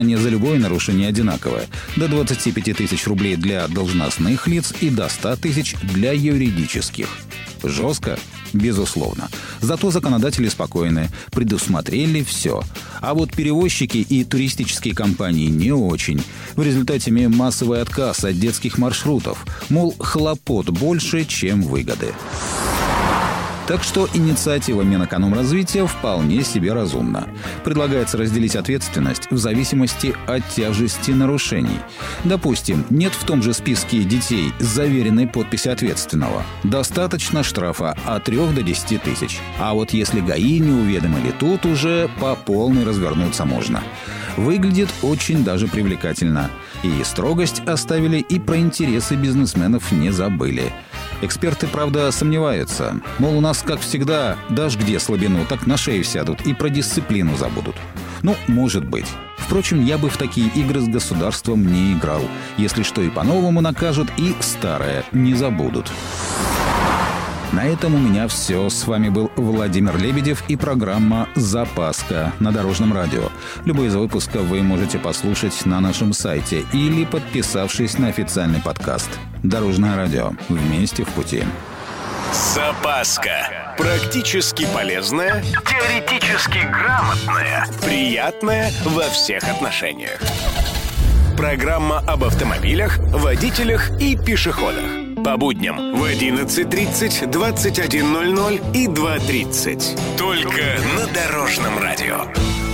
За любое нарушение одинаковое. До 25 тысяч рублей для должностных лиц и до 100 тысяч для юридических. Жестко? Безусловно. Зато законодатели спокойны, предусмотрели все. А вот перевозчики и туристические компании не очень. В результате имеем массовый отказ от детских маршрутов. Мол, хлопот больше, чем выгоды. Так что инициатива Минэкономразвития вполне себе разумна. Предлагается разделить ответственность в зависимости от тяжести нарушений. Допустим, нет в том же списке детей с заверенной подписью ответственного. Достаточно штрафа от 3 до 10 тысяч. А вот если ГАИ не уведомили, тут уже по полной развернуться можно. Выглядит очень даже привлекательно. И строгость оставили, и про интересы бизнесменов не забыли. Эксперты, правда, сомневаются. Мол, у нас, как всегда, дашь где слабину, так на шею сядут и про дисциплину забудут. Ну, может быть. Впрочем, я бы в такие игры с государством не играл. Если что, и по-новому накажут, и старое не забудут. На этом у меня все. С вами был Владимир Лебедев и программа «Запаска» на Дорожном радио. Любой из выпусков вы можете послушать на нашем сайте или подписавшись на официальный подкаст. Дорожное радио. Вместе в пути. Запаска. Практически полезная, теоретически грамотная, приятная во всех отношениях. Программа об автомобилях, водителях и пешеходах. По будням в 11:30, 21:00 и 2:30. Только на Дорожном радио.